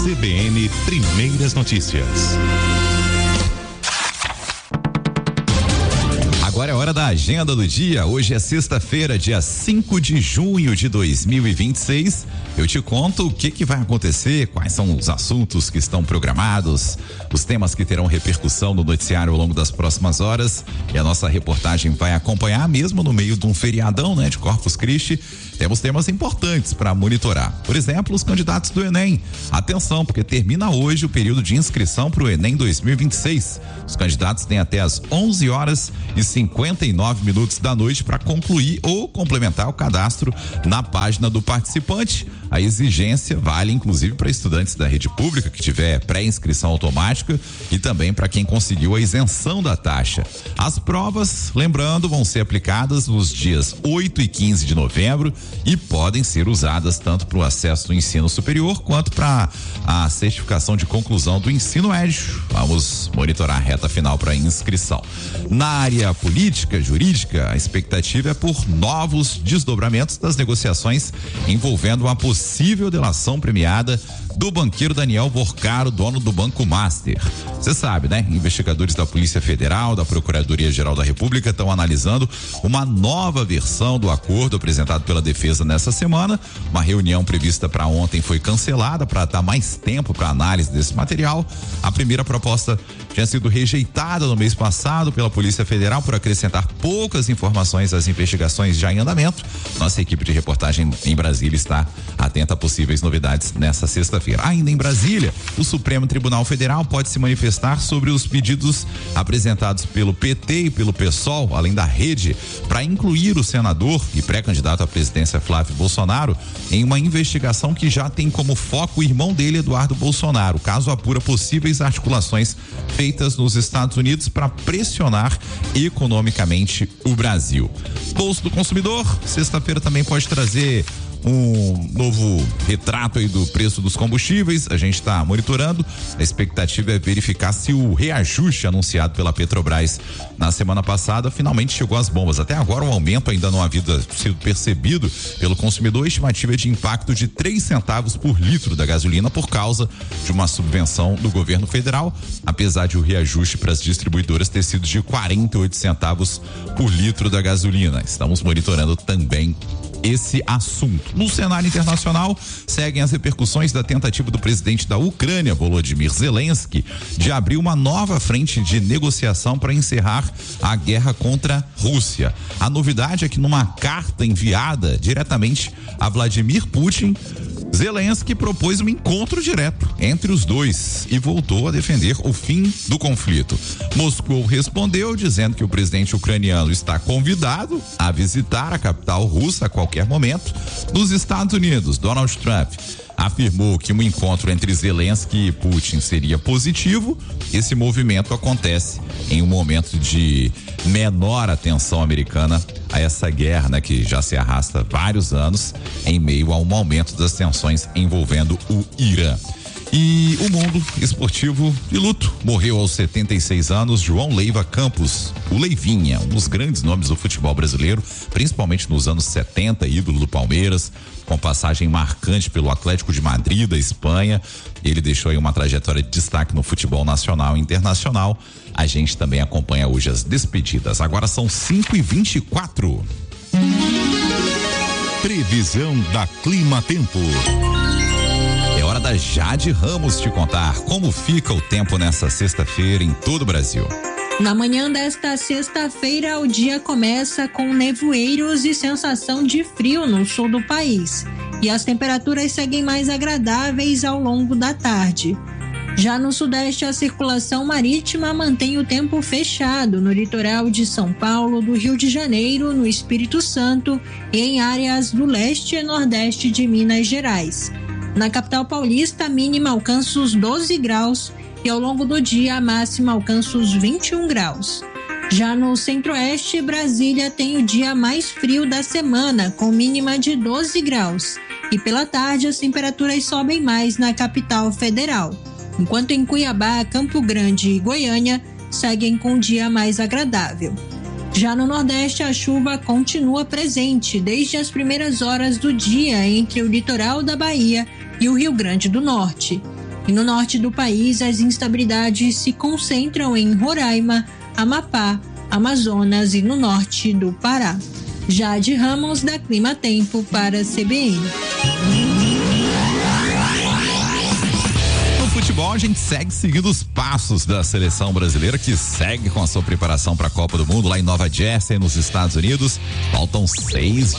CBN Primeiras Notícias. Agora é hora da agenda do dia. Hoje é sexta-feira, dia 5 de junho de 2026. Eu te conto o que vai acontecer, quais são os assuntos que estão programados, os temas que terão repercussão no noticiário ao longo das próximas horas. E a nossa reportagem vai acompanhar, mesmo no meio de um feriadão, de Corpus Christi. Temos temas importantes para monitorar. Por exemplo, os candidatos do Enem. Atenção, porque termina hoje o período de inscrição para o Enem 2026. Os candidatos têm até as 11h59 da noite para concluir ou complementar o cadastro na página do participante. A exigência vale inclusive para estudantes da rede pública que tiver pré-inscrição automática e também para quem conseguiu a isenção da taxa. As provas, lembrando, vão ser aplicadas nos dias 8 e 15 de novembro e podem ser usadas tanto para o acesso do ensino superior quanto para a certificação de conclusão do ensino médio. Vamos monitorar a reta final para inscrição. Na área política, jurídica, a expectativa é por novos desdobramentos das negociações envolvendo uma possível delação premiada do banqueiro Daniel Borcaro, dono do Banco Master. Você sabe, investigadores da Polícia Federal, da Procuradoria-Geral da República estão analisando uma nova versão do acordo apresentado pela defesa nessa semana. Uma reunião prevista para ontem foi cancelada para dar mais tempo para análise desse material. A primeira proposta tinha sido rejeitada no mês passado pela Polícia Federal por acrescentar poucas informações às investigações já em andamento. Nossa equipe de reportagem em Brasília está atenta a possíveis novidades nessa sexta-feira. Ainda em Brasília, o Supremo Tribunal Federal pode se manifestar sobre os pedidos apresentados pelo PT e pelo PSOL, além da rede, para incluir o senador e pré-candidato à presidência Flávio Bolsonaro em uma investigação que já tem como foco o irmão dele, Eduardo Bolsonaro. O caso apura possíveis articulações feitas nos Estados Unidos para pressionar economicamente o Brasil. Bolso do consumidor, sexta-feira também pode trazer um novo retrato aí do preço dos combustíveis. A gente está monitorando. A expectativa é verificar se o reajuste anunciado pela Petrobras na semana passada finalmente chegou às bombas. Até agora o aumento ainda não havia sido percebido pelo consumidor. A estimativa é de impacto de 3 centavos por litro da gasolina por causa de uma subvenção do governo federal, apesar de o reajuste para as distribuidoras ter sido de 48 centavos por litro da gasolina. Estamos monitorando também esse assunto. No cenário internacional, seguem as repercussões da tentativa do presidente da Ucrânia, Volodymyr Zelensky, de abrir uma nova frente de negociação para encerrar a guerra contra a Rússia. A novidade é que numa carta enviada diretamente a Vladimir Putin, Zelensky propôs um encontro direto entre os dois e voltou a defender o fim do conflito. Moscou respondeu dizendo que o presidente ucraniano está convidado a visitar a capital russa a qualquer momento. Nos Estados Unidos, Donald Trump afirmou que um encontro entre Zelensky e Putin seria positivo. Esse movimento acontece em um momento de menor atenção americana a essa guerra, que já se arrasta vários anos em meio a um aumento das tensões envolvendo o Irã. E o mundo esportivo de luto. Morreu aos 76 anos João Leiva Campos, o Leivinha, um dos grandes nomes do futebol brasileiro, principalmente nos anos 70, ídolo do Palmeiras, com passagem marcante pelo Atlético de Madrid da Espanha. Ele deixou aí uma trajetória de destaque no futebol nacional e internacional. A gente também acompanha hoje as despedidas. Agora são 5h24. Previsão da Clima Tempo. É hora da Jade Ramos te contar como fica o tempo nessa sexta-feira em todo o Brasil. Na manhã desta sexta-feira, o dia começa com nevoeiros e sensação de frio no sul do país. E as temperaturas seguem mais agradáveis ao longo da tarde. Já no sudeste, a circulação marítima mantém o tempo fechado no litoral de São Paulo, do Rio de Janeiro, no Espírito Santo e em áreas do leste e nordeste de Minas Gerais. Na capital paulista, a mínima alcança os 12 graus e ao longo do dia a máxima alcança os 21 graus. Já no centro-oeste, Brasília tem o dia mais frio da semana, com mínima de 12 graus. E pela tarde as temperaturas sobem mais na capital federal. Enquanto em Cuiabá, Campo Grande e Goiânia seguem com o dia mais agradável. Já no Nordeste, a chuva continua presente desde as primeiras horas do dia entre o litoral da Bahia e o Rio Grande do Norte. E no norte do país, as instabilidades se concentram em Roraima, Amapá, Amazonas e no norte do Pará. Jade Ramos, da Clima Tempo, para a CBN. Futebol, a gente segue seguindo os passos da seleção brasileira, que segue com a sua preparação para a Copa do Mundo lá em Nova Jersey, nos Estados Unidos. Faltam 6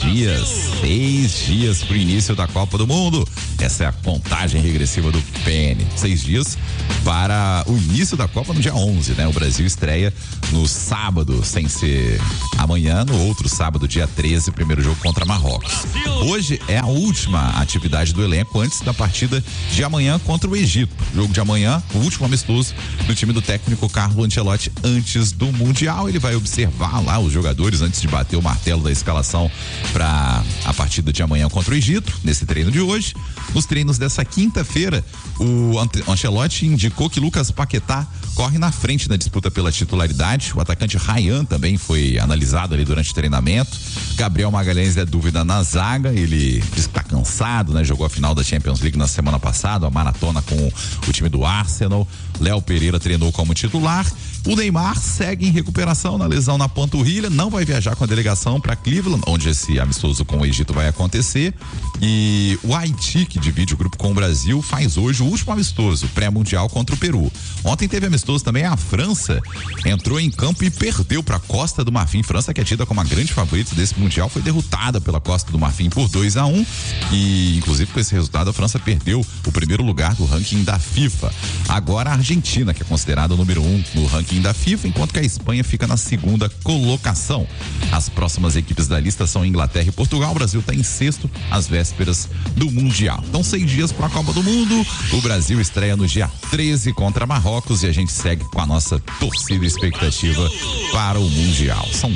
dias para o início da Copa do Mundo. Essa é a contagem regressiva do PN. 6 dias para o início da Copa no dia 11, né? O Brasil estreia no sábado, sem ser amanhã, no outro sábado, dia 13, primeiro jogo contra Marrocos. Hoje é a última atividade do elenco antes da partida de amanhã contra o Egito. Jogo de amanhã, o último amistoso do time do técnico Carlo Ancelotti antes do Mundial. Ele vai observar lá os jogadores antes de bater o martelo da escalação para a partida de amanhã contra o Egito, nesse treino de hoje. Nos treinos dessa quinta-feira, o Ancelotti indicou que Lucas Paquetá corre na frente na disputa pela titularidade. O atacante Ryan também foi analisado ali durante o treinamento. Gabriel Magalhães é dúvida na zaga, ele diz que tá cansado, né? Jogou a final da Champions League na semana passada, a maratona com o time do Arsenal. Léo Pereira treinou como titular. O Neymar segue em recuperação na lesão na panturrilha, não vai viajar com a delegação para Cleveland, onde esse amistoso com o Egito vai acontecer. E o Haiti, que divide o grupo com o Brasil, faz hoje o último amistoso pré-mundial contra o Peru. Ontem teve amistoso também a França, entrou em campo e perdeu para a Costa do Marfim. França, que é tida como a grande favorita desse mundial, foi derrotada pela Costa do Marfim por 2-1 e inclusive com esse resultado a França perdeu o primeiro lugar do ranking da FIFA. Agora a Argentina, que é considerada o número 1 no ranking da FIFA, enquanto que a Espanha fica na segunda colocação. As próximas equipes da lista são Inglaterra e Portugal. O Brasil está em sexto, às vésperas do Mundial. Então 6 dias para a Copa do Mundo. O Brasil estreia no dia 13 contra Marrocos e a gente segue com a nossa torcida e expectativa para o Mundial. São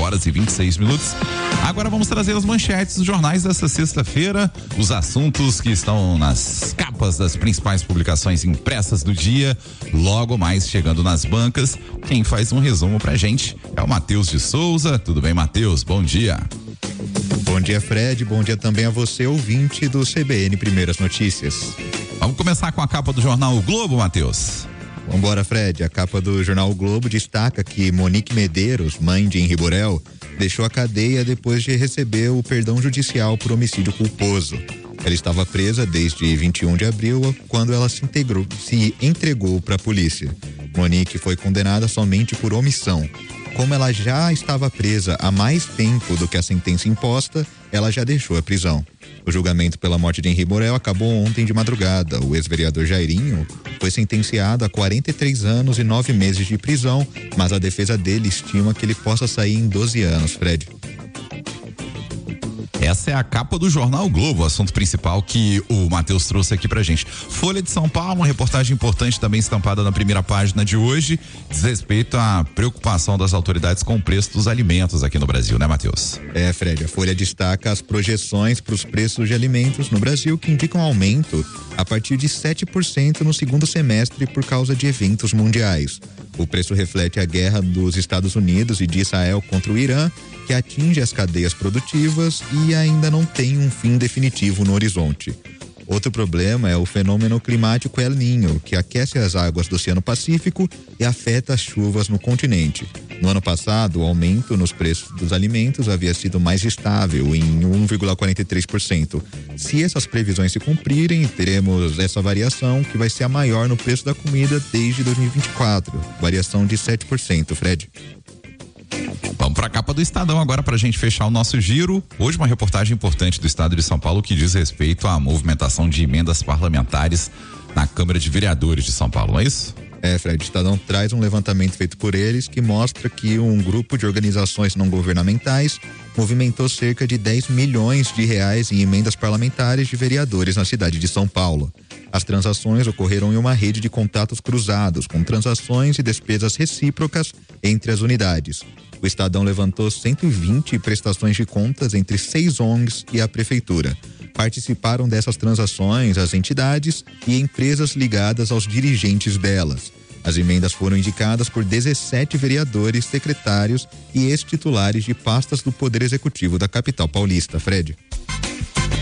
5h26. Agora vamos trazer as manchetes dos jornais dessa sexta-feira, os assuntos que estão nas capas das principais publicações impressas do dia, logo mais chegando nas bancas. Quem faz um resumo pra gente é o Matheus de Souza. Tudo bem, Matheus? Bom dia. Bom dia, Fred. Bom dia também a você, ouvinte do CBN Primeiras Notícias. Vamos começar com a capa do jornal O Globo, Matheus. Vambora, Fred. A capa do jornal O Globo destaca que Monique Medeiros, mãe de Henri Borel, deixou a cadeia depois de receber o perdão judicial por homicídio culposo. Ela estava presa desde 21 de abril, quando ela se entregou para a polícia. Monique foi condenada somente por omissão. Como ela já estava presa há mais tempo do que a sentença imposta, ela já deixou a prisão. O julgamento pela morte de Henri Borel acabou ontem de madrugada. O ex-vereador Jairinho foi sentenciado a 43 anos e 9 meses de prisão, mas a defesa dele estima que ele possa sair em 12 anos, Fred. Essa é a capa do jornal o Globo, o assunto principal que o Matheus trouxe aqui pra gente. Folha de São Paulo, uma reportagem importante também estampada na primeira página de hoje, diz respeito à preocupação das autoridades com o preço dos alimentos aqui no Brasil, né, Matheus? É, Fred, a Folha destaca as projeções para os preços de alimentos no Brasil, que indicam aumento a partir de 7% no segundo semestre por causa de eventos mundiais. O preço reflete a guerra dos Estados Unidos e de Israel contra o Irã, que atinge as cadeias produtivas e ainda não tem um fim definitivo no horizonte. Outro problema é o fenômeno climático El Niño, que aquece as águas do Oceano Pacífico e afeta as chuvas no continente. No ano passado, o aumento nos preços dos alimentos havia sido mais estável, em 1,43%. Se essas previsões se cumprirem, teremos essa variação, que vai ser a maior no preço da comida desde 2024, variação de 7%, Fred. Vamos para a capa do Estadão agora para a gente fechar o nosso giro. Hoje uma reportagem importante do Estado de São Paulo que diz respeito à movimentação de emendas parlamentares na Câmara de Vereadores de São Paulo, não é isso? É, Fred, o Estadão traz um levantamento feito por eles que mostra que um grupo de organizações não governamentais movimentou cerca de 10 milhões de reais em emendas parlamentares de vereadores na cidade de São Paulo. As transações ocorreram em uma rede de contatos cruzados, com transações e despesas recíprocas entre as unidades. O Estadão levantou 120 prestações de contas entre 6 ONGs e a Prefeitura. Participaram dessas transações as entidades e empresas ligadas aos dirigentes delas. As emendas foram indicadas por 17 vereadores, secretários e ex-titulares de pastas do Poder Executivo da capital paulista, Fred. Tá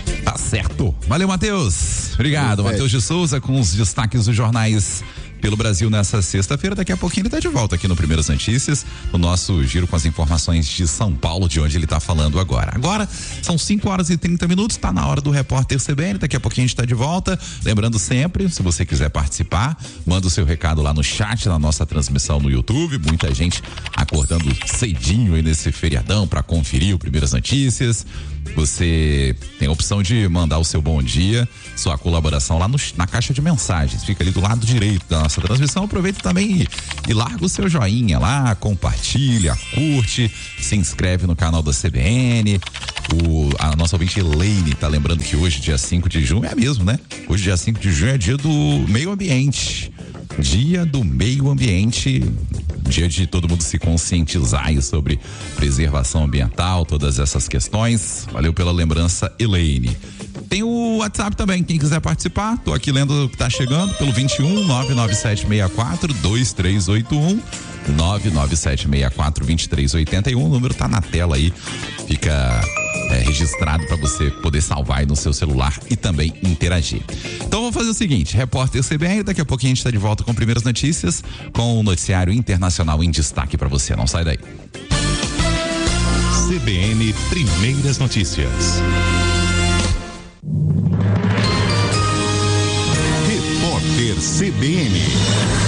certo. Valeu, Matheus. Obrigado, Matheus de Souza, com os destaques dos jornais pelo Brasil nessa sexta-feira. Daqui a pouquinho ele tá de volta aqui no Primeiras Notícias, no nosso giro com as informações de São Paulo, de onde ele tá falando agora. Agora são 5h30, tá na hora do Repórter CBN. Daqui a pouquinho a gente tá de volta. Lembrando sempre, se você quiser participar, manda o seu recado lá no chat, na nossa transmissão no YouTube. Muita gente acordando cedinho aí nesse feriadão para conferir o Primeiras Notícias. Você tem a opção de mandar o seu bom dia, sua colaboração lá na caixa de mensagens. Fica ali do lado direito da nossa transmissão. Aproveita também e larga o seu joinha lá, compartilha, curte, se inscreve no canal da CBN. A nossa ouvinte Elaine tá lembrando que hoje, dia 5 de junho, é mesmo, né? Hoje, dia 5 de junho, é dia do meio ambiente. Dia do meio ambiente, dia de todo mundo se conscientizar aí sobre preservação ambiental, todas essas questões. Valeu pela lembrança, Elaine. Tem o WhatsApp também, quem quiser participar, tô aqui lendo o que tá chegando pelo 21 99764 2381 99764 2381. O número tá na tela aí, fica registrado para você poder salvar aí no seu celular e também interagir. Então vamos fazer o seguinte, Repórter CBN, daqui a pouquinho a gente tá de volta com Primeiras Notícias, com o noticiário internacional em destaque para você, não sai daí. CBN Primeiras Notícias. Repórter CBN.